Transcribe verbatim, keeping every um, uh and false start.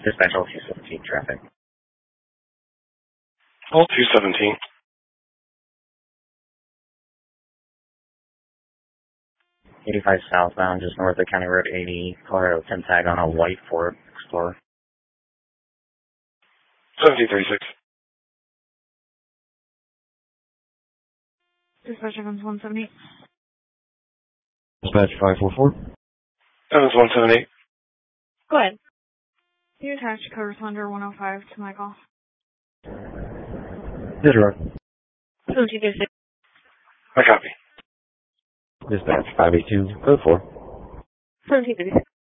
Dispatch all two seventeen traffic. All two seventeen. eighty-five southbound, just north of County Road eighty, Colorado ten tag on a white Ford Explorer. seventeen thirty-six. Dispatch Evans one seventy-eight. Dispatch five four four. Evans one seventy-eight. Go ahead. You attached co-responder one oh five to my call. Dispatch. seventeen thirty-six. I copy. Dispatch five eight two, code four. seventeen thirty-six.